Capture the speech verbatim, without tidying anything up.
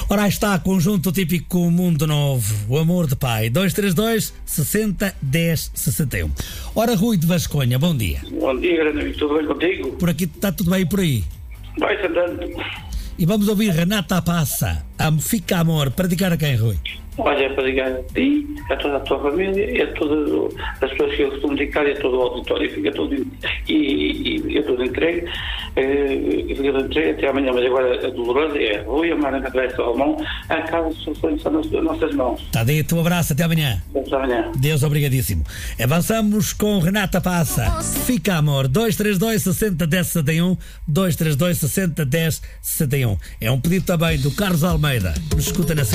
Ora, aí está, conjunto típico Mundo Novo, o amor de pai. dois três dois, sessenta, dez, sessenta e um. Ora, Rui de Vasconha, bom dia. Bom dia, grande amigo, tudo bem contigo? Por aqui está tudo bem por aí. Vai-se andando. E vamos ouvir Renata Passa, a Fica Amor, para dedicar a quem, Rui? Olha, é para dedicar a ti, a toda a tua família, e a todas as pessoas que eu costumo dedicar, e a todo o auditório, fica tudo, e, e, e é tudo entregue, e fica tudo entregue até amanhã, mas agora a dolorosa é Rui, a Marana Atlético Alemão, a casa de soluções está nas nossas mãos. Está dito, um abraço, até amanhã. Até amanhã. Deus, obrigadíssimo. Avançamos com Renata Passa, Fica Amor, dois três dois, sessenta, dez, sessenta e um, dois três dois, sessenta, dez, sessenta e um. É um pedido também do Carlos Almeida, nos escuta na